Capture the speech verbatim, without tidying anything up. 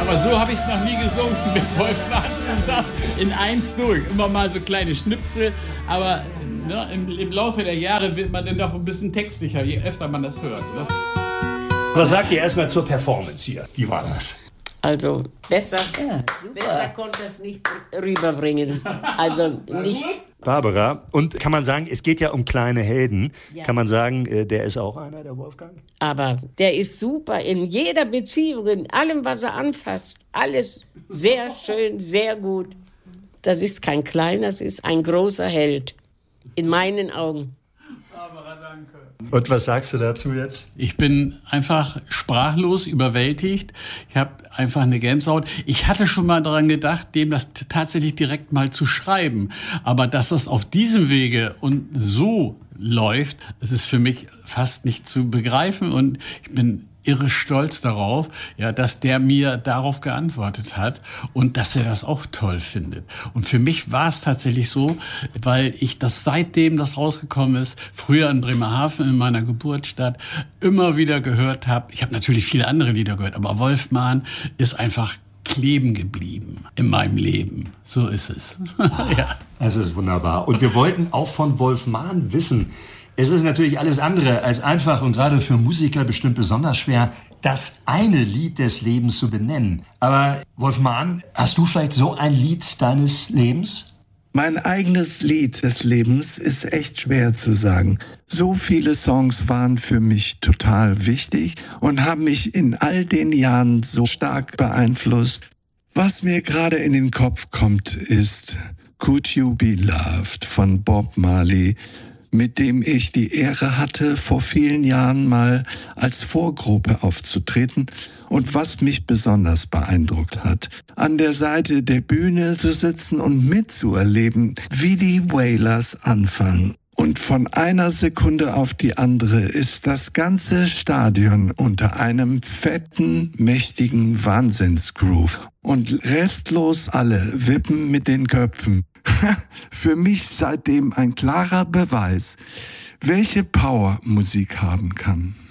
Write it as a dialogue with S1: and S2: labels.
S1: Aber so habe ich es noch nie gesungen mit Wolfgang zusammen. In eins durch. Immer mal so kleine Schnipsel. Aber ne, im, im Laufe der Jahre wird man dann doch ein bisschen textsicher, je öfter man das hört. Das
S2: Was sagt ihr erstmal zur Performance hier? Wie war das?
S3: Also besser, ja, besser konnte es nicht rüberbringen. Also nicht.
S2: Barbara, und kann man sagen, es geht ja um kleine Helden. Ja. Kann man sagen, der ist auch einer, der Wolfgang?
S3: Aber der ist super in jeder Beziehung, in allem, was er anfasst. Alles sehr schön, sehr gut. Das ist kein kleiner, das ist ein großer Held. In meinen Augen.
S1: Barbara, danke.
S2: Und was sagst du dazu jetzt?
S1: Ich bin einfach sprachlos, überwältigt. Ich habe einfach eine Gänsehaut. Ich hatte schon mal daran gedacht, dem das t- tatsächlich direkt mal zu schreiben. Aber dass das auf diesem Wege und so läuft, das ist für mich fast nicht zu begreifen. Und ich bin irre stolz darauf, ja, dass der mir darauf geantwortet hat und dass er das auch toll findet. Und für mich war es tatsächlich so, weil ich das seitdem das rausgekommen ist, früher in Bremerhaven, in meiner Geburtsstadt, immer wieder gehört habe. Ich habe natürlich viele andere Lieder gehört, aber Wolfman ist einfach kleben geblieben in meinem Leben. So ist es. Ja.
S2: Das ist wunderbar. Und wir wollten auch von Wolfman wissen, es ist natürlich alles andere als einfach und gerade für Musiker bestimmt besonders schwer, das eine Lied des Lebens zu benennen. Aber Wolfman, hast du vielleicht so ein Lied deines Lebens?
S4: Mein eigenes Lied des Lebens ist echt schwer zu sagen. So viele Songs waren für mich total wichtig und haben mich in all den Jahren so stark beeinflusst. Was mir gerade in den Kopf kommt, ist Could You Be Loved von Bob Marley, mit dem ich die Ehre hatte, vor vielen Jahren mal als Vorgruppe aufzutreten und was mich besonders beeindruckt hat, an der Seite der Bühne zu sitzen und mitzuerleben, wie die Wailers anfangen. Und von einer Sekunde auf die andere ist das ganze Stadion unter einem fetten, mächtigen Wahnsinnsgroove. Und restlos alle wippen mit den Köpfen. Für mich seitdem ein klarer Beweis, welche Power Musik haben kann.